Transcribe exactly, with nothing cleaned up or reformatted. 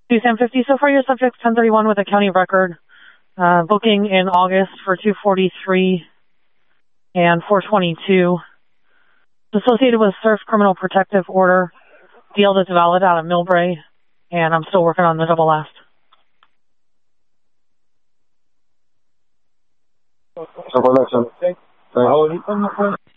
two Sam fifty, so far your subject's ten thirty-one with a county record. Uh, booking in August for two forty-three and four twenty-two. Associated with Surf Criminal Protective Order. Deal that's valid out of Millbrae, and I'm still working on the double last. Information. Okay. Thanks.